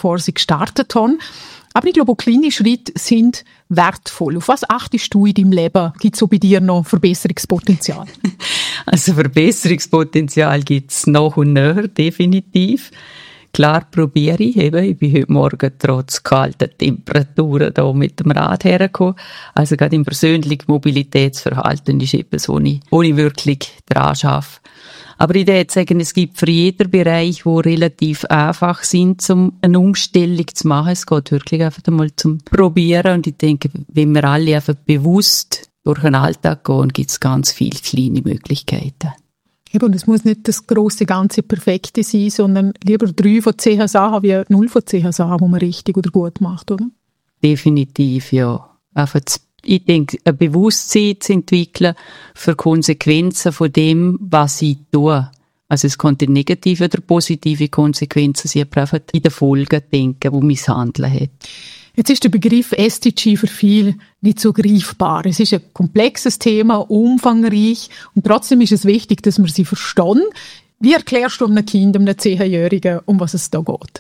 bevor sie gestartet haben. Aber ich glaube, auch kleine Schritte sind wertvoll. Auf was achtest du in deinem Leben? Gibt es so bei dir noch Verbesserungspotenzial? Also Verbesserungspotenzial gibt es nach und nach, definitiv. Klar probiere ich eben. Ich bin heute Morgen trotz kalter Temperaturen da mit dem Rad hergekommen. Also gerade im persönlichen Mobilitätsverhalten ist etwas, wo ich wirklich dran arbeite. Aber ich würde sagen, es gibt für jeden Bereich, die relativ einfach sind, um eine Umstellung zu machen. Es geht wirklich einfach einmal zum Probieren. Und ich denke, wenn wir alle einfach bewusst durch den Alltag gehen, gibt es ganz viele kleine Möglichkeiten. Und es muss nicht das grosse, ganze Perfekte sein, sondern lieber 3 von 10 Sachen wie 0 von 10 Sachen, die man richtig oder gut macht, oder? Definitiv, ja. Einfach ich denke, ein Bewusstsein zu entwickeln für Konsequenzen von dem, was ich tue. Also es könnte negative oder positive Konsequenzen sein, aber einfach in den Folgen denken, die mein Handeln hat. Jetzt ist der Begriff SDG für viele nicht so greifbar. Es ist ein komplexes Thema, umfangreich und trotzdem ist es wichtig, dass wir sie verstehen. Wie erklärst du einem Kind, einem 10-Jährigen, um was es da geht?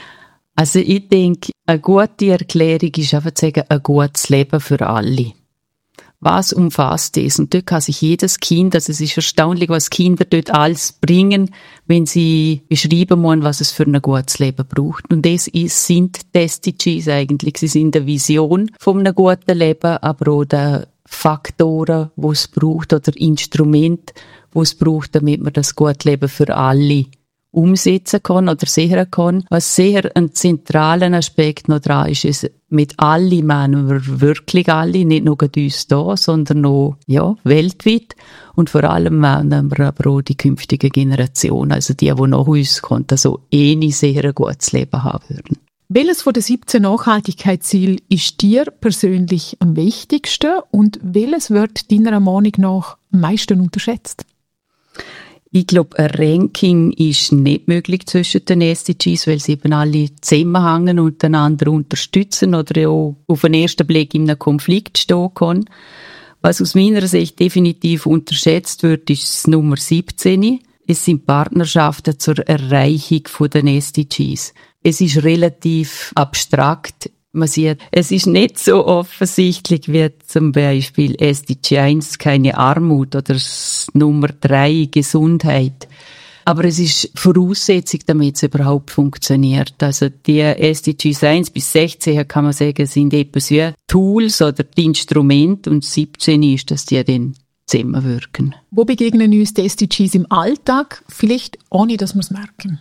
Also ich denke, eine gute Erklärung ist einfach zu sagen, ein gutes Leben für alle. Was umfasst das? Und dort kann sich jedes Kind, also es ist erstaunlich, was Kinder dort alles bringen, wenn sie beschreiben wollen, was es für ein gutes Leben braucht. Und sind die SDGs eigentlich. Sie sind eine Vision von einem guten Leben, aber auch die Faktoren, die es braucht, oder Instrumente, die es braucht, damit man das gute Leben für alle umsetzen kann oder sichern kann. Was sehr ein zentraler Aspekt noch dran ist, ist, mit alle meinen wir wirklich alle, nicht nur uns da, sondern auch, weltweit. Und vor allem meinen wir aber auch die künftige Generation, also die nach uns kommen, also sehr ein gutes Leben haben würden. Welches von den 17 Nachhaltigkeitszielen ist dir persönlich am wichtigsten und welches wird deiner Meinung nach am meisten unterschätzt? Ich glaube, ein Ranking ist nicht möglich zwischen den SDGs, weil sie eben alle zusammenhängen und einander unterstützen oder auch auf den ersten Blick in einem Konflikt stehen kann. Was aus meiner Sicht definitiv unterschätzt wird, ist das Nummer 17. Es sind Partnerschaften zur Erreichung der SDGs. Es ist relativ abstrakt. Man sieht, es ist nicht so offensichtlich wie zum Beispiel SDG 1, keine Armut, oder Nummer 3, Gesundheit. Aber es ist Voraussetzung, damit es überhaupt funktioniert. Also die SDGs 1 bis 16, kann man sagen, sind etwas wie Tools oder die Instrumente, und 17 ist, dass die dann zusammenwirken. Wo begegnen uns die SDGs im Alltag? Vielleicht ohne, dass wir es merken.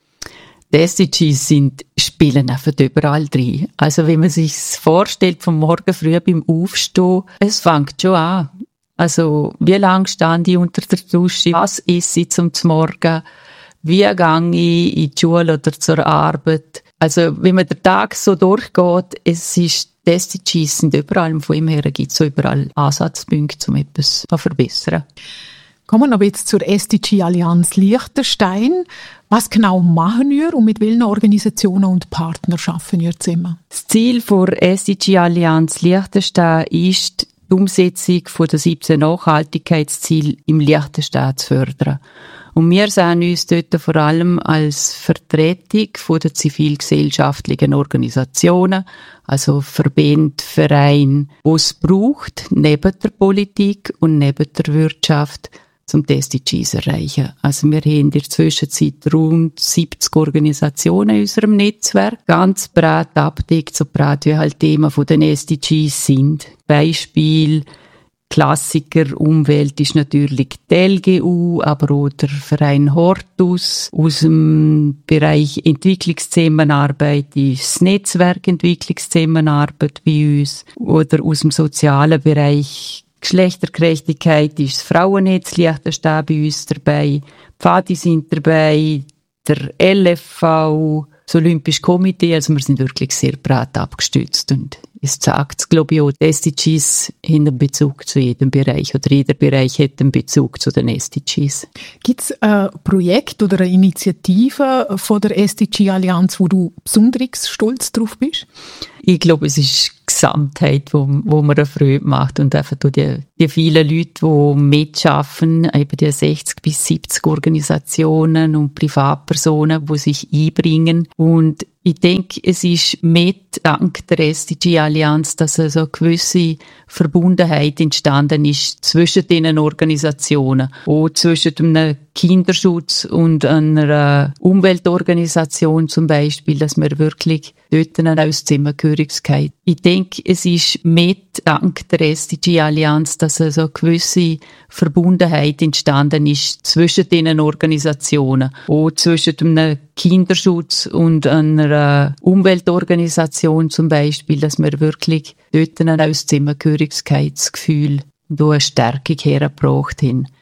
Die SDGs spielen einfach überall drin. Also wenn man sich vorstellt, vom Morgen früh beim Aufstehen, es fängt schon an. Also wie lange stand ich unter der Dusche? Was esse ich zum Morgen? Wie gehe ich in die Schule oder zur Arbeit? Also wenn man den Tag so durchgeht, die SDGs sind überall, von ihm her gibt es so überall Ansatzpunkte, um etwas zu verbessern. Kommen wir noch jetzt zur SDG-Allianz Liechtenstein. Was genau machen wir und mit welchen Organisationen und Partnern arbeiten wir zusammen? Das Ziel der SDG-Allianz Liechtenstein ist, die Umsetzung der 17 Nachhaltigkeitsziele im Liechtenstein zu fördern. Und wir sehen uns dort vor allem als Vertretung der zivilgesellschaftlichen Organisationen, also Verbände, Vereine, die es braucht, neben der Politik und neben der Wirtschaft, um die SDGs zu erreichen. Also wir haben in der Zwischenzeit rund 70 Organisationen in unserem Netzwerk, ganz breit abdeckt, so breit wie halt Themen von den SDGs sind. Beispiel, Klassiker Umwelt ist natürlich die LGU, aber auch der Verein Hortus. Aus dem Bereich Entwicklungszusammenarbeit ist das Netzwerk Entwicklungszusammenarbeit bei uns. Oder aus dem sozialen Bereich Geschlechtergerechtigkeit ist das Frauennetz Liechtenstein bei uns dabei. Pfadi sind dabei, der LFV, das Olympische Komitee. Also wir sind wirklich sehr breit abgestützt und es zeigt es, glaube ich, auch, die SDGs haben einen Bezug zu jedem Bereich oder jeder Bereich hat einen Bezug zu den SDGs. Gibt es ein Projekt oder eine Initiative von der SDG-Allianz, wo du besonders stolz drauf bist? Ich glaube, es ist die Gesamtheit, wo mir eine Freude macht und einfach die vielen Leute, die mitschaffen, eben die 60 bis 70 Organisationen und Privatpersonen, die sich einbringen und Ich denke, es ist mit dank der SDG-Allianz, dass so eine gewisse Verbundenheit entstanden ist zwischen diesen Organisationen, auch zwischen einem Kinderschutz und einer Umweltorganisation zum Beispiel, dass wir wirklich dort eine Zusammengehörigkeit. Ich denke, es ist mit dank der SDG-Allianz, dass so eine gewisse Verbundenheit entstanden ist zwischen diesen Organisationen, auch zwischen einem Kinderschutz und einer Umweltorganisation zum Beispiel, dass wir wirklich dort ein Zusammengehörigkeitsgefühl und auch eine Stärkung hergebracht haben.